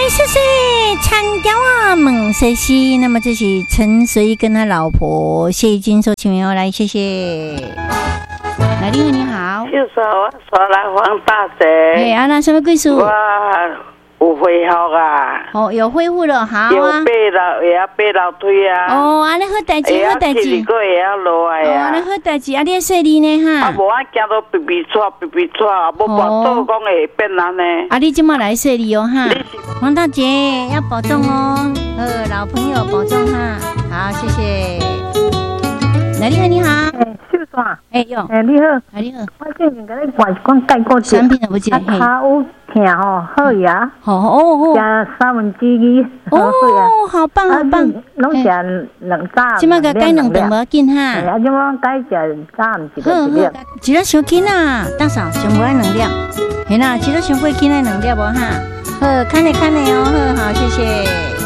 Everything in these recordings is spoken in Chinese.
谢谢参加我问谁西，那么这是陈随跟他老婆谢金收请友来，谢谢。来，你好，你好。 就说我说来黄大姐。 哎，啊，那什么贵数？ 我有恢复啊。 哦，有恢复了，好啊。 有爬楼梯啊。 哦，安尼好代志，好代志。 个也要落来啊。 哦，安尼好代志，啊，你要说你呢哈？ 啊，无啊，行到皮皮喘，无跋倒讲会变安尼。啊， 你今麦来说你哦哈。黄大姐要保重哦，老朋友保重哈。好，谢谢。来，你好，你好。 秀山。 哟。 你好。 你好。 我最近甲你讲解过产品都不记得。 脚有疼吼，好呀。 哦。 食2/3好呀。 好棒，好棒。 拢食2早。 今麦个改2顿无要紧哈。 啊，今麦改食早毋是1粒。 一日伤紧啊，大嫂上无爱2粒。嘿啦，一日伤过紧爱2粒无哈。好，看你哦，好，谢谢。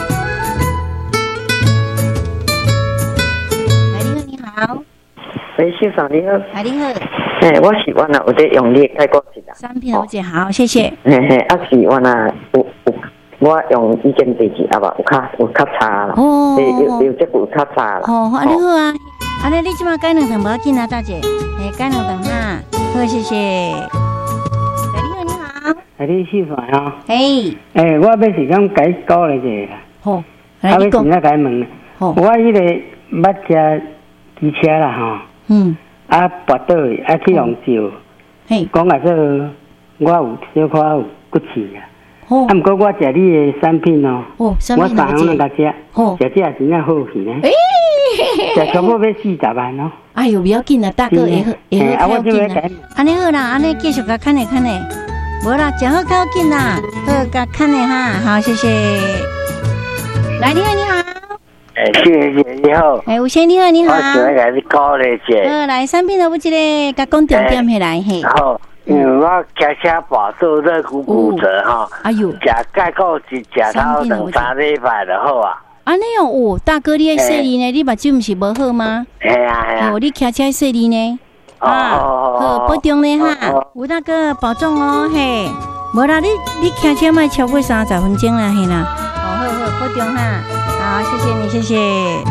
你好。 喂，秀嫂你好。 你好。 我是我有在用力改过一啦。 产品了解好，谢谢。 是我我用意见第二吧，有较差啦。 哦。 有这有较差啦。 哦，你好啊。安尼你即马改2顿无要紧啊，大姐。改2顿哈。好，谢谢。你好。 你秀嫂啊。 我要是讲改讲一下。 好。 要是那改问。我迄个捌食机车啦吼。跋倒去用照。讲说我有小可有骨刺啊。不过我食你的产品哦。我3项拢甲食。食也真正好去呢。食差不多要40万哦。 哎呦，不要紧啦，大哥会好紧啦。安尼好啦，安尼继续甲看咧。无啦，食好较紧啦，好甲看咧哈，好，谢谢。来，你好。 谢谢你好。 吴先你好。 我想甲你讲咧者。 来，产品都不一个，甲讲重点起来嘿。 好，因为我骑车跋倒肋骨折哈。哎呦。食钙固一食到2-3礼拜就好啊。 安尼哦，大哥你爱说你呢，你目睭毋是无好吗？ 系啊。 你骑车说你呢？好，保重呢哈。吴大哥保重哦嘿。无啦，你骑车莫超过30分钟啦嘿啦。好，保重哈。好，谢谢你，谢谢。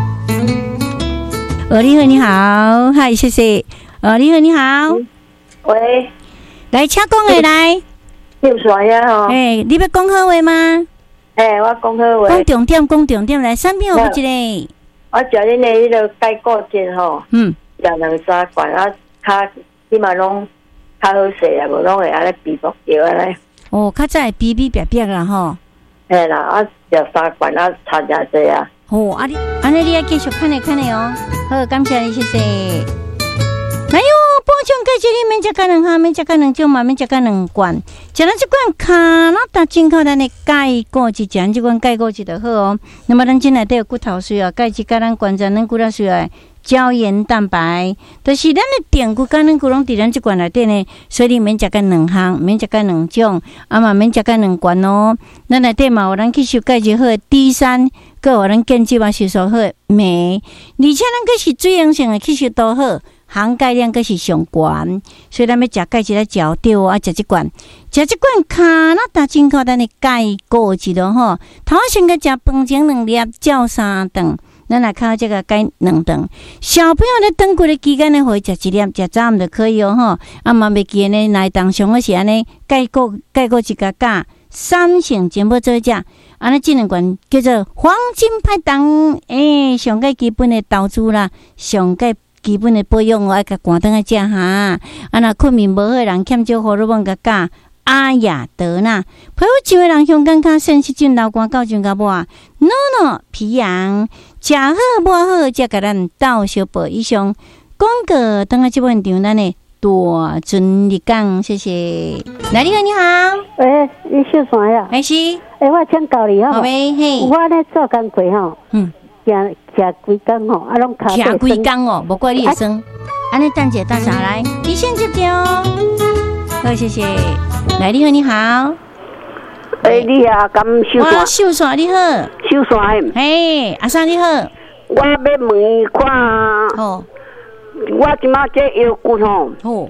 你好，嗨，谢谢。你好。 喂。 来，请讲的来。 秀山呀吼。 你要讲好话吗？ 我讲好话。 讲重点来，产品有不一个。 我食恁的迄个钙固醇吼。食2-3罐啊，较起码拢较好势啊，无拢会安尼皮肤叫安尼。 哦，较早会比白啦吼。 嘿啦，啊食3罐啊，差真济啊。 哦，安尼你要继续看咧哦。好，感谢你，谢谢。哎呦，补充钙质你免食到2盒，免食到2种嘛，免食到2罐。食咱这罐卡那达进口咱的钙固质，食这罐钙固质就好哦。那么咱这内底有骨头需要钙质，甲咱关节咱骨头需要胶原蛋白，就是咱的电骨甲咱骨拢伫咱这罐内底呢，所以你免食到2项，免食到2种，嘛免食到2罐哦。咱内底嘛有咱吸收钙质好的 D3，搁有咱建基嘛吸收好的镁，而且咱搁是水溶性的吸收都好。含钙量阁是上高，所以咱要食钙质来嚼对啊！食这罐卡那达进口咱的钙固质咯吼。头先个食饭前2粒，照3顿，咱来靠这个钙2顿。小朋友咧长骨的期间咧，可以食1粒，食早暗就可以哦吼。嘛袂记呢，内当上好是安尼钙固质加钾3成全部做食。安尼这2罐叫做黄金拍档，上个基本的投资啦，上个基本的保养我爱甲关灯来食哈。若困眠无好的人，欠少荷尔蒙甲钾阿雅德纳，皮肤上的人香感较sen细菌流汗到症甲无，NONO 皮痒，食好无好，才甲咱斗小报以上。广告等下这本场咱的大尊日讲，谢谢。来，你好，你好。 你秀山呀？ 是。 我请教你吼。 好呗，嘿。 我咧做工课吼。食几工吼，拢脚底酸。吃几工哦，无怪你会酸。安尼等者大嫂来，你先接着。好，谢谢。来，你好，你好。 你啊，甘秀山。 秀山你好。 秀山。 阿三你好。 我要问看。 好。 我即马这腰骨吼。 好。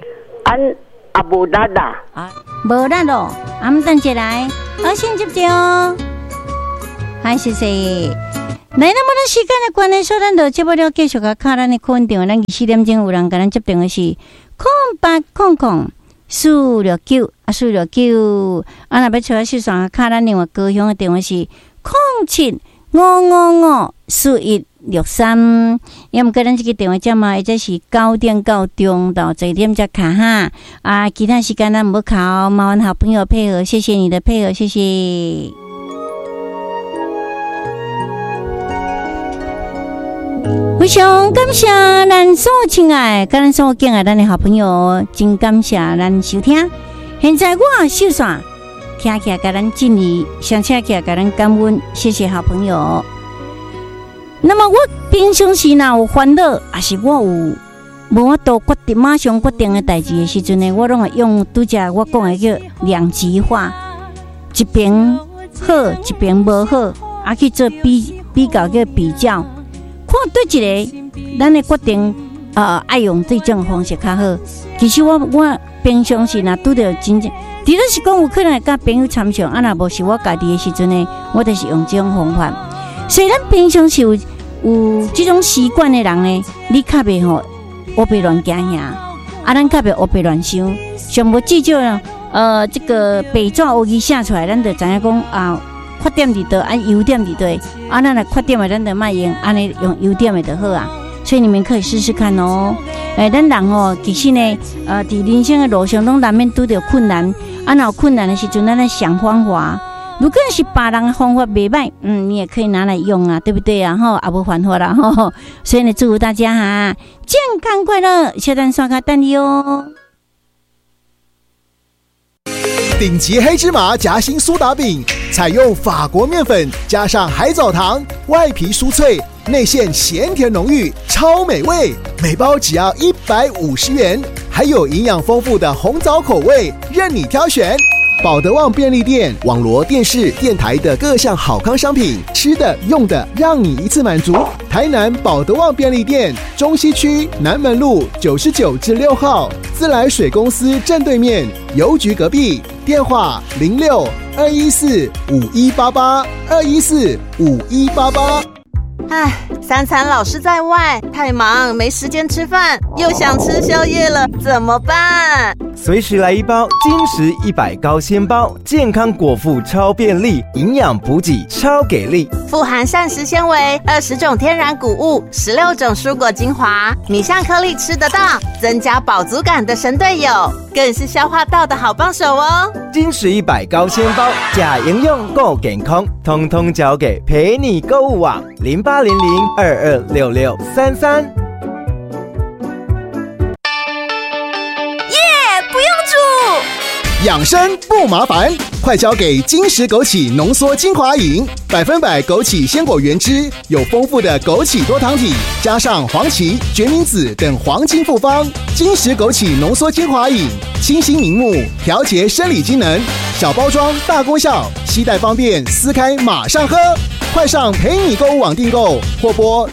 无力啦。 无力咯，等者来。先接着。 好，谢谢。来，那么咱时间的关系，所以咱就接不了继续甲卡咱的课文电话。咱4点钟有人甲咱接电话是0800-469-469。若要找我视线卡咱另外高雄的电话是07-555-4163。要么个咱这个电话号码，或者是9点到中到10点才卡哈。其他时间咱无考，麻烦好朋友配合，谢谢你的配合，谢谢。非常感谢咱所亲爱、甲咱所敬爱咱的好朋友，真感谢咱收听。现在我秀线徛起来，甲咱敬礼，上车起来，甲咱感恩，谢谢好朋友。那么我平常时若有烦恼，还是我有无法度决定马上决定的代志的时阵呢，我拢会用拄则我讲的叫两极化，一边好，一边无好，去做比较叫比较。看对一个，咱的决定爱用这种方式较好。其实我平常时若拄着真正，除了是讲有可能甲朋友参详，若无是我家己的时阵呢，我就是用这种方法。所以咱平常是有这种习惯的人呢，你较袂吼乌白乱行遐，咱较袂乌白乱想，上无至少这个白纸黑字写出来，咱就知影讲缺点伫倒，优点伫倒，咱若缺点的咱就莫用，安尼用优点的就好啊。所以你们可以试试看哦。咱人其实呢，伫人生的路上，拢难免拄着困难。若有困难的时阵，咱来想方法。如果是别人的方法袂歹，你也可以拿来用啊，对不对啊？也无犯法啦吼。所以呢，祝福大家哈，健康快乐，小蛋刷卡等你哦。 顶级黑芝麻夹心苏打饼，采用法国面粉加上海藻糖，外皮酥脆，内馅咸甜浓郁，超美味。每包只要150元，还有营养丰富的红枣口味，任你挑选。保德旺便利店、网罗电视、电台的各项好康商品，吃的、用的，让你一次满足。台南保德旺便利店，中西区南门路99至6号，自来水公司正对面，邮局隔壁。电话06-214-5188，214-5188。 三餐老是在外，太忙没时间吃饭，又想吃宵夜了，怎么办？ 随时来一包金石100高纤包，健康果腹超便利，营养补给超给力， 富含膳食纤维、20种天然谷物、16种蔬果精华，米香颗粒吃得到，增加饱足感的神队友，更是消化道的好帮手哦。 金石100高纤包，假营养够健康，通通交给陪你购物网0800226633。 不用煮， 养生不麻烦，快交给金石枸杞浓缩精华饮，100%枸杞鲜果原汁，有丰富的枸杞多糖体，加上黄芪、决明子等黄金复方。金石枸杞浓缩精华饮，清新明目，调节生理机能，小包装大功效，携带方便，撕开马上喝。快上陪你购物网订购，或拨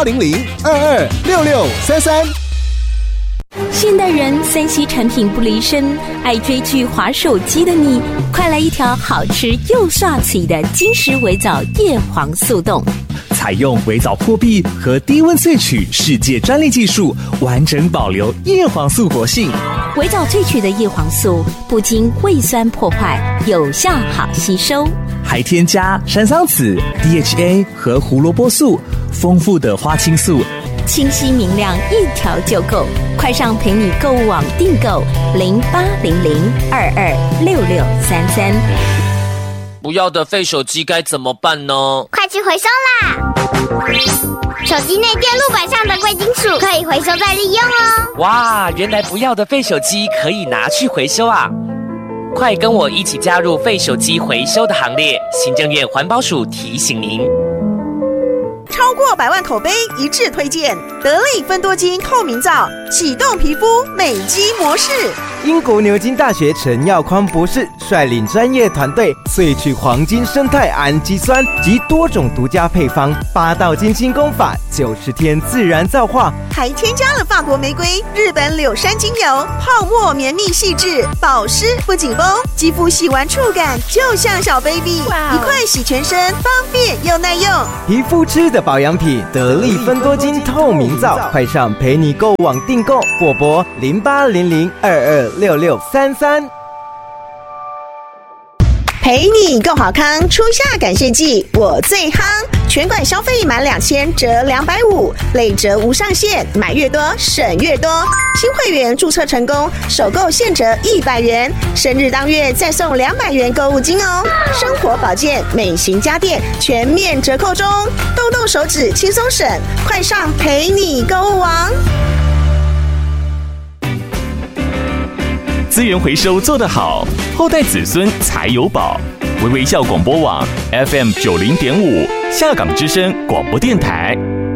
0800226633。 现代人3C 产品不离身，爱追剧滑手机的你，快来一条好吃又刷嘴的金石微藻叶黄素冻， 采用微藻破壁和低温萃取世界专利技术，完整保留叶黄素活性。 微藻萃取的叶黄素不经胃酸破坏，有效好吸收， 还添加山桑子、DHA 和胡萝卜素，丰富的花青素， 清晰明亮，一条就够。快上陪你购物网订购0800226633。 不要的废手机该怎么办呢？ 快去回收啦！手机内电路板上的贵金属可以回收再利用哦。 哇，原来不要的废手机可以拿去回收啊！快跟我一起加入废手机回收的行列。行政院环保署提醒您。 超过100万口碑一致推荐， 得力芬多精透明皂，启动皮肤美肌模式。 英国牛津大学陈耀匡博士率领专业团队萃取黄金生态氨基酸及多种独家配方，8道金清功法，90天自然皂化， 还添加了法国玫瑰、日本柳杉精油，泡沫绵密细致，保湿不紧绷，肌肤细玩触感就像小 baby， 一块洗全身，方便又耐用。 皮肤吃的保养品，得力芬多精透明皂，快上陪你购网订购或拨0800226633。 陪你够好康，初夏感谢季我最夯，全馆消费满2000折250，累折无上限，买越多省越多。新会员注册成功，首购现折100元，生日当月再送200元购物金哦。生活保健、美型家电全面折扣中，动动手指轻松省，快上陪你购物王。 资源回收做得好，后代子孙才有宝。微微笑广播网 FM 90.5，下港之声广播电台。